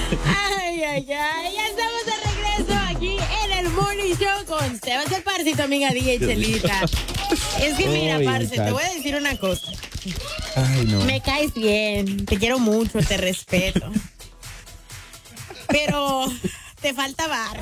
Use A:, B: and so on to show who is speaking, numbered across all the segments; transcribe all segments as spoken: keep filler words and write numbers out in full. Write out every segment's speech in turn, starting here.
A: Ay, ay, ay, ya estamos de regreso aquí en el Morning Show con Sebas el Parce y tu amiga D J Chelita. Es que mira,
B: Ay,
A: Parce, te
B: exacto.
A: voy a decir una cosa.
B: Ay, no.
A: Me caes bien, te quiero mucho, te respeto. Pero te falta barrio.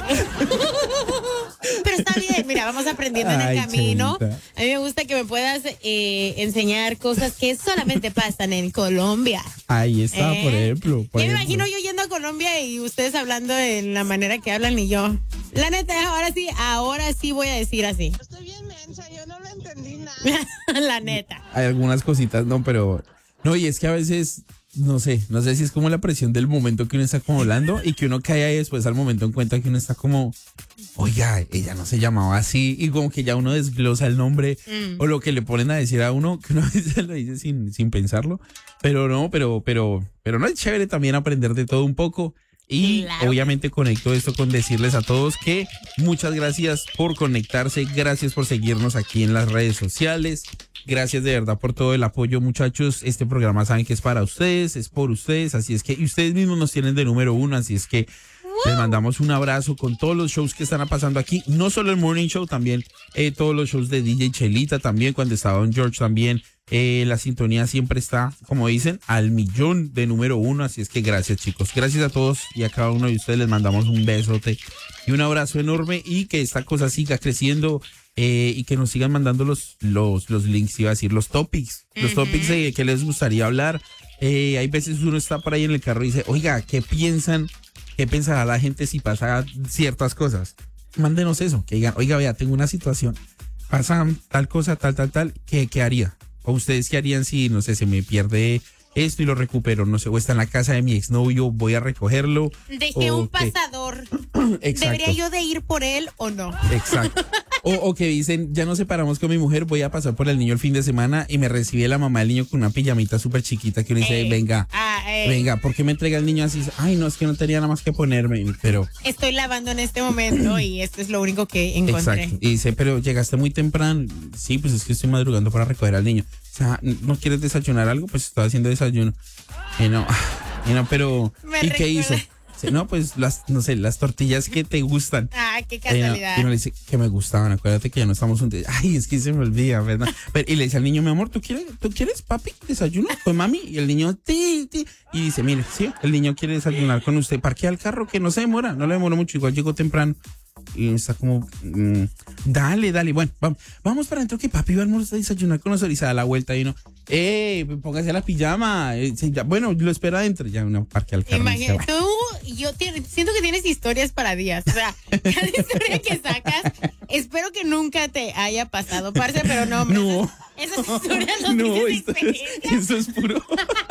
A: Pero está bien, mira, vamos aprendiendo en
B: Ay,
A: el camino.
B: Chelita.
A: A mí me gusta que me puedas eh, enseñar cosas que solamente pasan en Colombia.
B: Ahí está,
A: ¿Eh?
B: por ejemplo. Por
A: Yo me
B: ejemplo.
A: imagino yo yendo a Colombia y ustedes hablando en la manera que hablan y yo. La neta, ahora sí, ahora sí voy a decir así.
C: Estoy bien mensa, yo no lo entendí nada.
A: La neta.
B: Hay algunas cositas, no, pero. No, y es que a veces, no sé, no sé si es como la presión del momento que uno está como hablando y que uno cae ahí después al momento en cuenta que uno está como, oiga, ella no se llamaba así, y como que ya uno desglosa el nombre
A: Mm.
B: o lo que le ponen a decir a uno, que uno a veces lo dice sin, sin pensarlo. Pero no, pero, pero, pero no es chévere también aprender de todo un poco. Y
A: Claro.
B: obviamente conecto esto con decirles a todos que muchas gracias por conectarse, gracias por seguirnos aquí en las redes sociales, gracias de verdad por todo el apoyo, muchachos. Este programa saben que es para ustedes, es por ustedes, así es que y ustedes mismos nos tienen de número uno, así es que les mandamos un abrazo con todos los shows que están pasando aquí, no solo el Morning Show, también eh, todos los shows de D J Chelita, también cuando estaba Don George también. Eh, la sintonía siempre está, como dicen, al millón de número uno, así es que gracias, chicos, gracias a todos y a cada uno de ustedes les mandamos un besote y un abrazo enorme y que esta cosa siga creciendo eh, y que nos sigan mandando los, los, los links, iba a decir, los topics, los
A: Ujú.
B: topics de que les gustaría hablar. Eh, hay veces uno está por ahí en el carro y dice, oiga, ¿qué piensan? ¿Qué pensará la gente si pasa ciertas cosas? Mándenos eso, que digan, oiga, vea, tengo una situación, pasa tal cosa, tal, tal, tal, ¿qué, qué haría? ¿O ustedes qué harían si, no sé, se me pierde esto y lo recupero? No sé, o está en la casa de mi exnovio, voy a recogerlo.
A: Dejé
B: o
A: un
B: qué.
A: pasador.
B: Exacto.
A: ¿Debería yo de ir por él o no?
B: Exacto. O, o que dicen, ya nos separamos con mi mujer, voy a pasar por el niño el fin de semana y me recibe la mamá del niño con una pijamita súper chiquita que uno dice,
A: Eh,
B: venga,
A: ah, eh,
B: venga, ¿por qué me entrega el niño así? Ay, no, es que no tenía nada más que ponerme, pero...
A: Estoy lavando en este momento y esto es lo único que encontré.
B: Exacto. Y dice, pero llegaste muy temprano. Sí, pues es que estoy madrugando para recoger al niño. O sea, ¿no quieres desayunar algo? Pues estoy haciendo desayuno. Y no, y no, pero...
A: Me
B: ¿Y qué
A: recuerda-
B: hizo? Dice, no, pues las, no sé, las tortillas que te gustan.
A: Ah, qué
B: Y no,
A: casualidad.
B: y no le dice que me gustaban, acuérdate que ya no estamos juntos. Ay, es que se me olvida, ¿verdad? Pero, y le dice al niño, mi amor, ¿tú quieres, ¿tú quieres, papi, desayuno con mami? Y el niño, sí, sí. Y dice, mire, sí, el niño quiere desayunar con usted. Parquea el carro, que no se demora, no le demora mucho, igual llegó temprano. Y está como, mm, dale, dale, bueno, vamos, vamos para adentro que papi va a almorzar, desayunar con nosotros y se da la vuelta y uno, eh, póngase la pijama, eh, sí, ya, bueno, lo espera adentro, ya uno parquea el carro. y se va.
A: Imagínate, tú, yo te- siento que tienes historias para días. O sea, cada historia que sacas, espero que nunca te haya pasado, parce, pero no, hombre,
B: No.
A: Esas, esas historias no,
B: No,
A: tienen
B: esto es,
A: experiencia.
B: esto es puro.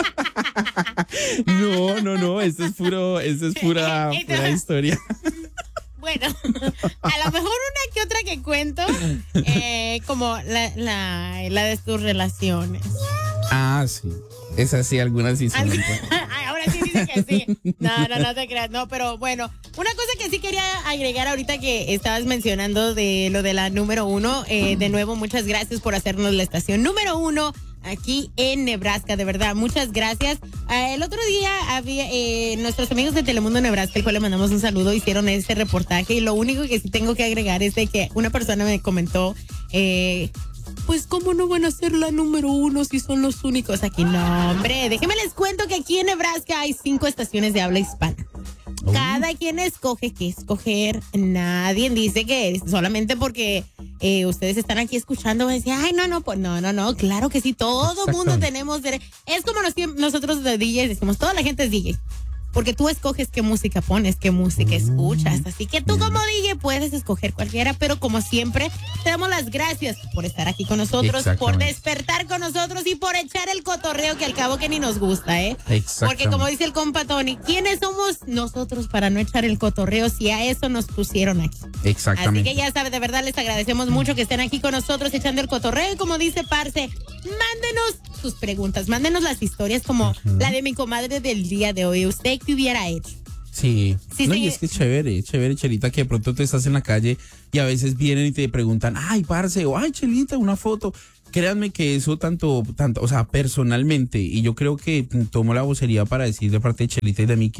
B: No, no, no, esto es puro, esto es pura, pura historia.
A: Bueno, a lo mejor una que otra que cuento, eh, como la, la, la de tus relaciones.
B: Ah, sí. Esas sí, algunas sí son.
A: Ay, ahora sí dice que sí. No, no, no te creas. No, pero bueno, una cosa que sí quería agregar ahorita que estabas mencionando de lo de la número uno. Eh, de nuevo, muchas gracias por hacernos la estación número uno aquí en Nebraska. De verdad, muchas gracias. Eh, el otro día había eh, nuestros amigos de Telemundo Nebraska, el cual le mandamos un saludo, hicieron este reportaje y lo único que sí tengo que agregar es de que una persona me comentó, eh, pues cómo no van a ser la número uno si son los únicos aquí. No, hombre, déjenme les cuento que aquí en Nebraska hay cinco estaciones de habla hispana. Cada quien escoge qué escoger. Nadie dice que solamente porque eh, ustedes están aquí escuchando, me decía, ay, no, no, pues no, no, no, claro que sí, todo mundo tenemos derecho. Es como nos, nosotros de D Js decimos, toda la gente es D J. Porque tú escoges qué música pones, qué música escuchas. Así que tú como D J puedes escoger cualquiera, pero como siempre, te damos las gracias por estar aquí con nosotros, por despertar con nosotros y por echar el cotorreo que al cabo que ni nos gusta, ¿eh? Porque como dice el compa Tony, ¿quiénes somos nosotros para no echar el cotorreo si a eso nos pusieron aquí?
B: Exactamente.
A: Así que ya sabe, de verdad les agradecemos mucho que estén aquí con nosotros echando el cotorreo. Y como dice Parce, mándenos sus preguntas, mándenos las historias como uh-huh. la de mi comadre del día de hoy. ¿Usted qué hubiera hecho?
B: Sí,
A: sí
B: no,
A: sí.
B: Y es que es chévere, chévere, Chelita, que de pronto tú estás en la calle y a veces vienen y te preguntan, ay, parce, o ay, Chelita, una foto. Créanme que eso tanto, tanto, o sea, personalmente, y yo creo que tomo la vocería para decir de parte de Chelita y de Miki,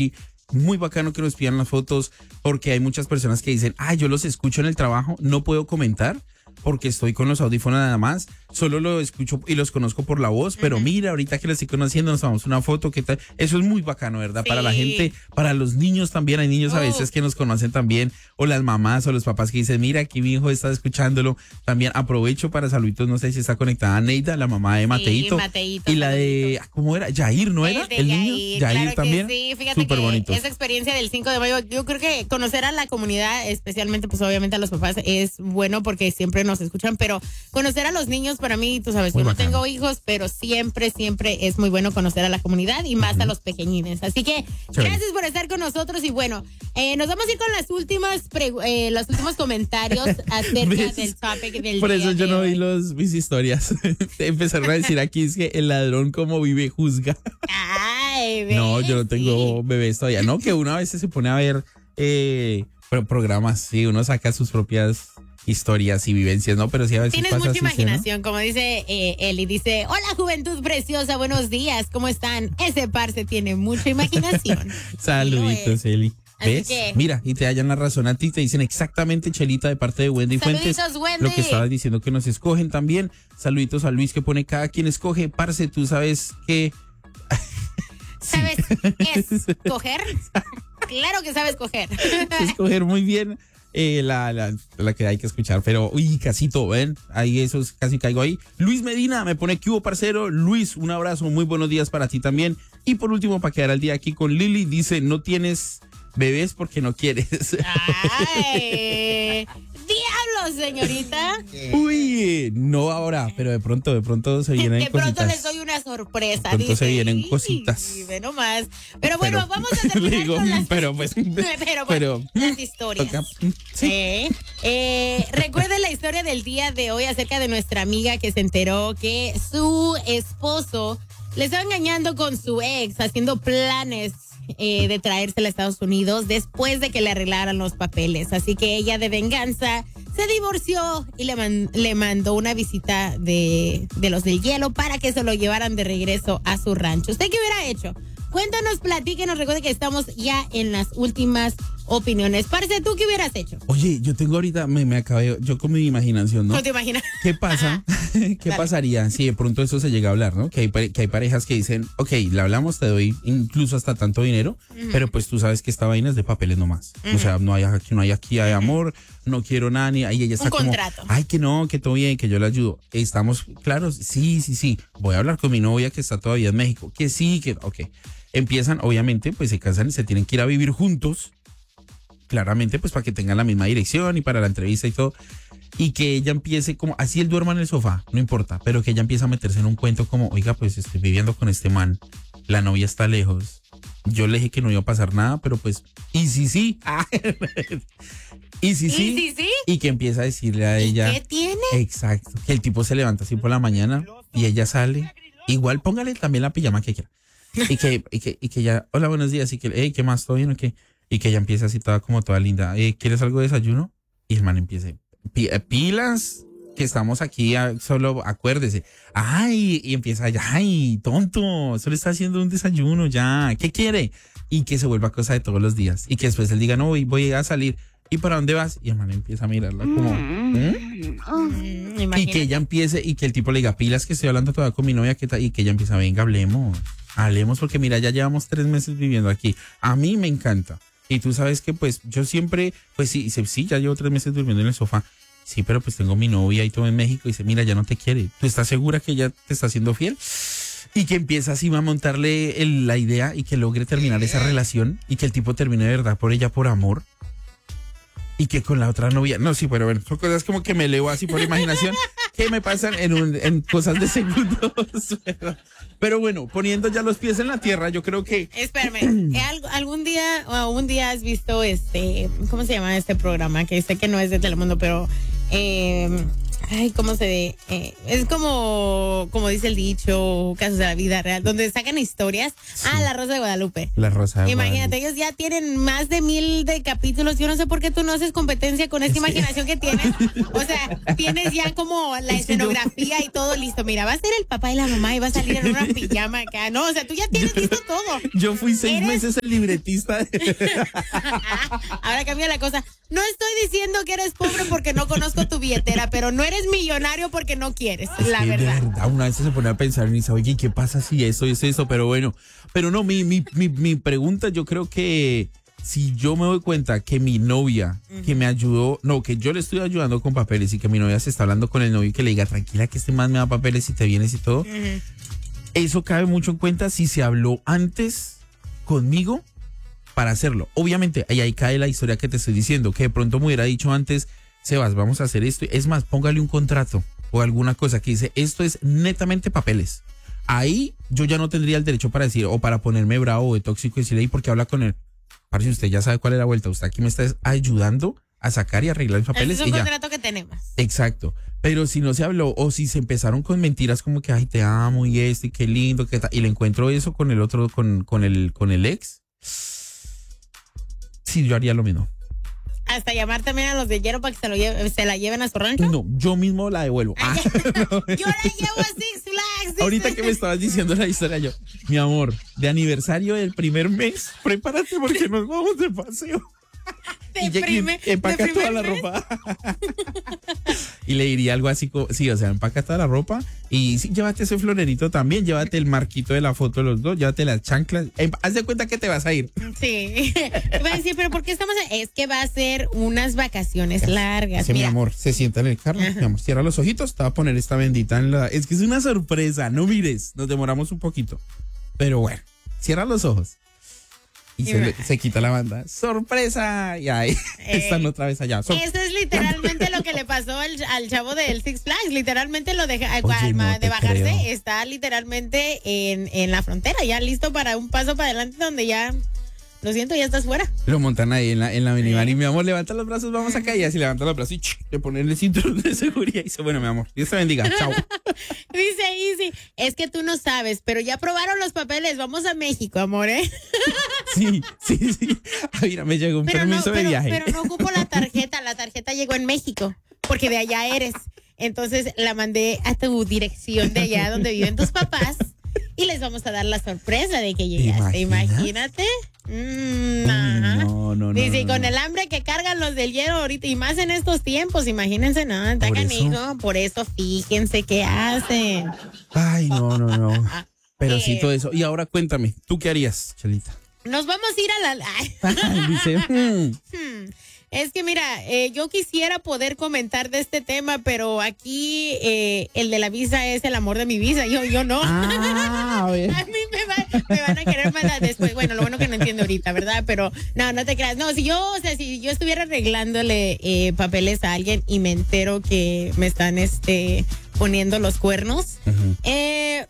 B: muy bacano que nos pidan las fotos, porque hay muchas personas que dicen, ah, yo los escucho en el trabajo, no puedo comentar porque estoy con los audífonos nada más, solo lo escucho y los conozco por la voz, pero uh-huh. mira, ahorita que lo estoy conociendo, nos tomamos una foto, ¿qué tal? Eso es muy bacano, ¿verdad? Sí. Para la gente, para los niños también, hay niños uh. a veces que nos conocen también, o las mamás o los papás que dicen, mira, aquí mi hijo está escuchándolo. También aprovecho para saluditos, no sé si está conectada Neida, la mamá de Mateito, sí, Mateito y la de, ¿cómo era? Yair, ¿no era?
A: El, el niño,
B: Yair,
A: Yair claro
B: también.
A: Sí, fíjate Súper que bonito. Esa experiencia del cinco de mayo, yo creo que conocer a la comunidad, especialmente pues obviamente a los papás, es bueno porque siempre nos escuchan, pero conocer a los niños para mí, tú sabes, muy yo bacano. No tengo hijos, pero siempre, siempre es muy bueno conocer a la comunidad y más uh-huh. a los pequeñines. Así que Chévere. Gracias por estar con nosotros y bueno, eh, nos vamos a ir con las últimas pregu- eh, los últimos comentarios acerca del topic del
B: Por
A: día
B: eso yo
A: de
B: no
A: hoy.
B: vi los, mis historias. Empezaron a decir aquí es que el ladrón como vive juzga.
A: Ay, bebé,
B: no, yo no tengo
A: sí.
B: bebés todavía. No, que uno a veces se pone a ver eh, programas, sí, uno saca sus propias historias y vivencias, ¿no? Pero sí a veces
A: tienes
B: pasa
A: mucha
B: así,
A: imaginación,
B: ¿no?
A: Como dice eh, Eli, dice, hola juventud preciosa, buenos días, ¿cómo están? Ese parce tiene mucha imaginación.
B: Saluditos, Eli. ¿Ves?
A: Que,
B: Mira, y te hallan la razón a ti, te dicen exactamente, Chelita, de parte de Wendy Fuentes.
A: Wendy.
B: Lo que estabas diciendo que nos escogen también. Saluditos a Luis que pone cada quien escoge. Parce, tú sabes que...
A: ¿Sabes escoger? Claro que sabes escoger.
B: Escoger muy bien. Eh, la, la, la que hay que escuchar, pero uy, casito, ven, ahí esos casi caigo ahí. Luis Medina me pone que hubo, parcero. Luis, un abrazo, muy buenos días para ti también. Y por último, para quedar al día aquí con Lili, dice, no tienes bebés porque no quieres.
A: Ay, diablos, señorita.
B: Uy, no ahora, pero de pronto, de pronto se vienen
A: de
B: cositas.
A: De pronto les doy una sorpresa.
B: De pronto
A: dice,
B: se vienen cositas.
A: Sí, ve nomás. Pero bueno,
B: pero,
A: vamos a terminar
B: digo,
A: con las,
B: pero, pues,
A: pero,
B: pero,
A: bueno, las historias.
B: Toca, sí.
A: eh, eh, recuerden la historia del día de hoy acerca de nuestra amiga que se enteró que su esposo le estaba engañando con su ex, haciendo planes Eh, de traérsela a Estados Unidos después de que le arreglaran los papeles. Así que ella de venganza se divorció y le, man, le mandó una visita de, de los del hielo para que se lo llevaran de regreso a su rancho. ¿Usted qué hubiera hecho? Cuéntanos, platíquenos, recuerde que estamos ya en las últimas opiniones. Parce, ¿tú qué hubieras hecho?
B: Oye, yo tengo ahorita, me, me acabé, yo con mi imaginación, ¿no?
A: ¿No te imaginas?
B: ¿Qué pasa? ¿Qué Dale. pasaría si de pronto eso se llega a hablar, ¿no? Que hay, que hay parejas que dicen, ok, le hablamos, te doy incluso hasta tanto dinero, uh-huh. pero pues tú sabes que esta vaina es de papeles nomás. Uh-huh. O sea, no hay aquí, no hay aquí, hay amor, no quiero nada, ni ahí ella está
A: Un
B: como,
A: contrato.
B: Ay, que no, que todo bien, que yo le ayudo. Estamos claros, sí, sí, sí. Voy a hablar con mi novia que está todavía en México, que sí, que, ok. Empiezan, obviamente, pues se casan y se tienen que ir a vivir juntos. Claramente, pues para que tengan la misma dirección y para la entrevista y todo. Y que ella empiece como, así él duerma en el sofá, no importa, pero que ella empiece a meterse en un cuento como, oiga, pues estoy viviendo con este man, la novia está lejos. Yo le dije que no iba a pasar nada, pero pues, y sí, sí. y sí, sí.
A: ¿Y sí, sí?
B: Y que empieza a decirle a ella.
A: ¿Qué tiene?
B: Exacto. Que el tipo se levanta así por la mañana y ella sale. Igual póngale también la pijama que quiera. Y que, y que, y que ya, hola, buenos días, y que, hey, ¿qué más? ¿Todo bien o qué? Y que ella empieza así toda como toda linda, eh, ¿quieres algo de desayuno? Y el man empieza, pilas, que estamos aquí, a, solo acuérdese. Ay, y empieza ya, ay, tonto, solo está haciendo un desayuno ya, ¿qué quiere? Y que se vuelva cosa de todos los días. Y que después él diga, no, voy, voy a salir. ¿Y para dónde vas? Y el man empieza a mirarla como, ¿eh?
A: Mm,
B: y que ella empiece, y que el tipo le diga, pilas, que estoy hablando todavía con mi novia, ¿qué tal? Y que ella empieza, venga, hablemos. Hablemos porque mira, ya llevamos tres meses viviendo aquí. A mí me encanta. Y tú sabes que pues yo siempre, pues sí, sí, ya llevo tres meses durmiendo en el sofá. Sí, pero pues tengo mi novia y todo en México. Y dice, mira, ya no te quiere. ¿Tú estás segura que ella te está haciendo fiel? Y que empieza así a montarle el, la idea y que logre terminar esa relación. Y que el tipo termine de verdad por ella, por amor. Y que con la otra novia, no, sí, pero bueno, son cosas como que me leo así por imaginación, que me pasan en, un, en cosas de segundos. Pero bueno, poniendo ya los pies en la tierra, yo creo que...
A: Espérame, ¿algún día o un día has visto este, ¿cómo se llama este programa? Que sé que no es de Telemundo, pero eh, Ay, ¿cómo se ve? Eh, es como, como dice el dicho, casos de la vida real, donde sacan historias. Sí. Ah, La Rosa de Guadalupe.
B: La Rosa de
A: Imagínate,
B: Guadalupe.
A: ellos ya tienen más de mil de capítulos. Yo no sé por qué tú no haces competencia con esta sí. imaginación que tienes. O sea, tienes ya como la escenografía y todo listo. Mira, va a ser el papá y la mamá y va a salir en una pijama acá. No, o sea, tú ya tienes listo todo.
B: Yo fui seis ¿Eres? meses el libretista. De...
A: Ahora cambia la cosa. No estoy diciendo que eres pobre porque no conozco tu billetera, pero no eres millonario porque no quieres, es la verdad.
B: De verdad. Una vez se pone a pensar y dice, oye, ¿qué pasa si eso es eso? Pero bueno, pero no, mi, mi, mi, mi pregunta, yo creo que si yo me doy cuenta que mi novia, uh-huh. que me ayudó, no, que yo le estoy ayudando con papeles y que mi novia se está hablando con el novio y que le diga, tranquila, que este man me da papeles y te vienes y todo, uh-huh. eso cabe mucho en cuenta si se habló antes conmigo para hacerlo. Obviamente, ahí, ahí cae la historia que te estoy diciendo, que de pronto me hubiera dicho antes, Sebas, vamos a hacer esto. Es más, póngale un contrato o alguna cosa que dice, esto es netamente papeles. Ahí yo ya no tendría el derecho para decir, o para ponerme bravo o de tóxico y decirle, ¿y por qué habla con él? Parce, usted ya sabe cuál es la vuelta. Usted aquí me está ayudando a sacar y arreglar mis papeles.
A: Es un
B: y
A: contrato
B: ya.
A: que tenemos.
B: Exacto. Pero si no se habló, o si se empezaron con mentiras como que, ay, te amo y esto, y qué lindo, que y le encuentro eso con el otro, con, con el, con el ex, sí, yo haría lo mismo.
A: Hasta llamar también a los de Hierro para que se, lo lleve, se la lleven a su rancho.
B: No, yo mismo la devuelvo.
A: Ah, no. Yo la llevo a Six Flags.
B: Ahorita que me estabas diciendo la historia, yo, mi amor, de aniversario del primer mes, prepárate porque nos vamos de paseo.
A: De
B: y,
A: prime,
B: y empaca
A: de
B: toda la
A: mes.
B: ropa. Y le diría algo así como, sí, o sea, empaca toda la ropa y sí, llévate ese florerito también, llévate el marquito de la foto de los dos, llévate las chanclas, eh, haz de cuenta que te vas a ir.
A: Sí. Va a decir, pero ¿por qué estamos? A... Es que va a ser unas vacaciones largas.
B: Sí,
A: Mira.
B: Mi amor, se sienta en el carro, ajá. Mi amor, cierra los ojitos, te va a poner esta bendita en la... Es que es una sorpresa, no mires, nos demoramos un poquito, pero bueno, cierra los ojos. Y, y se, le, se quita la banda. ¡Sorpresa! Y ahí eh, están otra vez allá.
A: Sor- Eso es literalmente lo que le pasó al, al chavo del Six Flags. Literalmente lo deja Oye, al, no de bajarse. Creo. Está literalmente en, en la frontera, ya listo para un paso para adelante donde ya, lo siento, ya estás fuera.
B: Lo montan ahí en la, en la minivan. Sí. Y mi amor, levanta los brazos, vamos acá. Y así levanta los brazos y ch, le ponen el cinturón de seguridad. Y dice, bueno, mi amor, Dios te bendiga. Chao.
A: Dice Easy, es que tú no sabes, pero ya aprobaron los papeles. Vamos a México, amor, ¿eh?
B: Sí, sí, sí. Ah, mira, me llegó un pero permiso
A: no,
B: de
A: pero,
B: viaje.
A: Pero no ocupo la tarjeta. La tarjeta llegó en México, porque de allá eres. Entonces la mandé a tu dirección de allá donde viven tus papás. Y les vamos a dar la sorpresa de que llegaste. Imagínate. Mm,
B: no, no, no.
A: Dice,
B: no,
A: con
B: no.
A: el hambre que cargan los del Hierro ahorita, y más en estos tiempos, imagínense, no, está canijo. Por eso fíjense qué hacen.
B: Ay, no, no, no. Pero eh, sí, todo eso. Y ahora cuéntame, ¿tú qué harías, Chelita?
A: Nos vamos a ir a la...
B: Ay, dice, hmm.
A: Hmm. Es que mira, eh, yo quisiera poder comentar de este tema, pero aquí eh, el de la visa es el amor de mi visa, yo yo no.
B: Ah, a, ver.
A: A mí me, va, me van a querer mandar después. Bueno, lo bueno que no entiendo ahorita, ¿verdad? Pero no, no te creas. No, si yo, o sea, si yo estuviera arreglándole eh, papeles a alguien y me entero que me están este poniendo los cuernos, uh-huh. eh...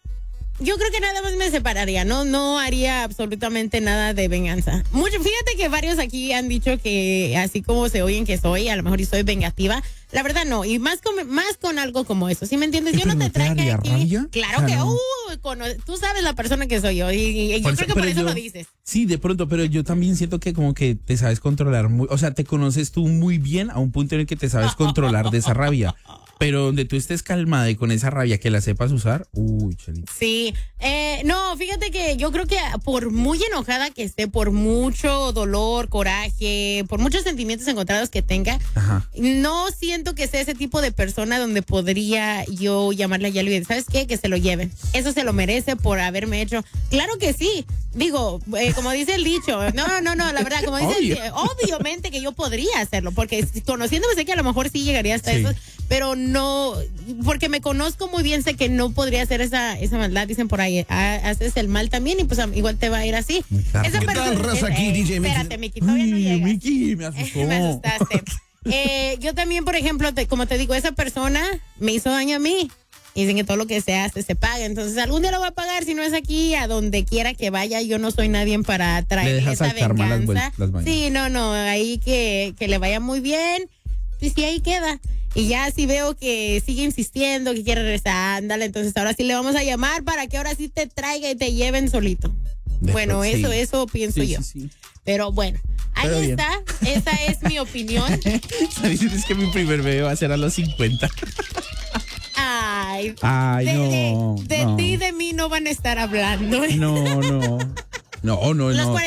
A: yo creo que nada más me separaría, no no haría absolutamente nada de venganza. Mucho, fíjate que varios aquí han dicho que así como se oyen que soy, a lo mejor y soy vengativa. La verdad no, y más con, más con algo como eso, ¿sí me entiendes? Yo no te traje aquí. Rabia? Claro o sea, que, no. uh, con, tú sabes la persona que soy yo, y, y yo por creo eso, que por eso yo, lo dices.
B: Sí, de pronto, pero yo también siento que como que te sabes controlar muy, o sea, te conoces tú muy bien a un punto en el que te sabes controlar de esa rabia. Pero donde tú estés calmada y con esa rabia que la sepas usar, uy, Chelita.
A: Sí, eh, no, fíjate que yo creo que por muy enojada que esté, por mucho dolor, coraje, por muchos sentimientos encontrados que tenga, ajá, no siento que sea ese tipo de persona donde podría yo llamarle a Yali y ¿sabes qué? Que se lo lleven. Eso se lo merece por haberme hecho. Claro que sí. Digo, eh, como dice el dicho, no, no, no, la verdad, como dice, Obvio. el, obviamente que yo podría hacerlo, porque conociéndome sé que a lo mejor sí llegaría hasta sí. eso, pero no, porque me conozco muy bien, sé que no podría hacer esa esa maldad, dicen por ahí, haces el mal también y pues igual te va a ir así.
B: Esa
D: ¿Qué tal, raza, aquí,
A: eh,
D: D J
A: espérate, Miki, todavía no llegas.
B: Miki, me asustó.
A: me asustaste. eh, yo también, por ejemplo, te, como te digo, esa persona me hizo daño a mí. Y dicen que todo lo que se hace se paga. Entonces, algún día lo voy a pagar. Si no es aquí, a donde quiera que vaya. Yo no soy nadie para traer esa venganza.
B: Las, las
A: sí, no, no. Ahí que, que le vaya muy bien. pues sí, ahí queda. Y ya si veo que sigue insistiendo, que quiere regresar, ándale, entonces ahora sí le vamos a llamar para que ahora sí te traiga y te lleven solito.
B: Después,
A: bueno,
B: sí.
A: eso, eso pienso
B: Sí,
A: yo.
B: sí, sí.
A: Pero bueno, ahí
B: Pero bien.
A: está. Esa es mi opinión.
B: ¿Sabes? Es que mi primer bebé va a ser a los cincuenta.
A: Ay,
B: Ay,
A: de,
B: no.
A: de, de
B: no.
A: ti y de mí no van a estar hablando.
B: No, no. No, no,
A: Los
B: no.